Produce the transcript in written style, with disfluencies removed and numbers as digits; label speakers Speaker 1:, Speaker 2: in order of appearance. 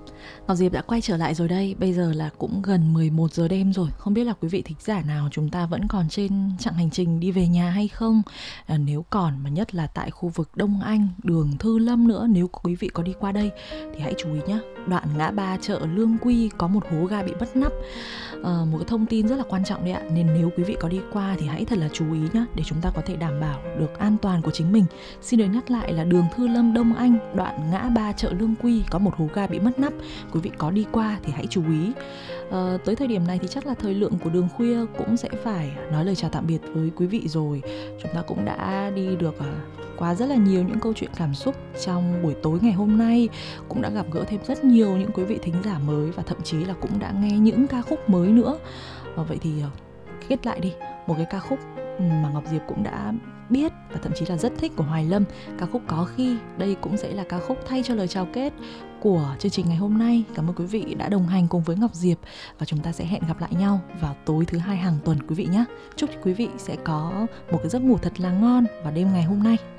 Speaker 1: Ngọc Diệp đã quay trở lại rồi đây. Bây giờ là cũng gần 11 giờ đêm rồi. Không biết là quý vị thính giả nào chúng ta vẫn còn trên chặng hành trình đi về nhà hay không? Nếu còn, mà nhất là tại khu vực Đông Anh, đường Thư Lâm nữa, nếu quý vị có đi qua đây thì hãy chú ý nhé. Đoạn ngã ba chợ Lương Quy có một hố ga bị mất nắp. Một cái thông tin rất là quan trọng đấy ạ. Nên nếu quý vị có đi qua thì hãy thật là chú ý nhé, để chúng ta có thể đảm bảo được an toàn của chính mình. Xin được nhắc lại là đường Thư Lâm Đông Anh, đoạn ngã ba chợ Lương Quy có một hố ga bị mất nắp. Quý vị có đi qua thì hãy chú ý. Tới thời điểm này thì chắc là thời lượng của Đường Khuya cũng sẽ phải nói lời chào tạm biệt với quý vị rồi. Chúng ta cũng đã đi được qua rất là nhiều những câu chuyện cảm xúc trong buổi tối ngày hôm nay, cũng đã gặp gỡ thêm rất nhiều những quý vị thính giả mới, và thậm chí là cũng đã nghe những ca khúc mới nữa. Vậy thì kết lại đi, một cái ca khúc mà Ngọc Diệp cũng đã biết và thậm chí là rất thích của Hoài Lâm, ca khúc Có Khi. Đây cũng sẽ là ca khúc thay cho lời chào kết của chương trình ngày hôm nay. Cảm ơn quý vị đã đồng hành cùng với Ngọc Diệp, và chúng ta sẽ hẹn gặp lại nhau vào tối thứ hai hàng tuần quý vị nhé. Chúc quý vị sẽ có một cái giấc ngủ thật là ngon vào đêm ngày hôm nay.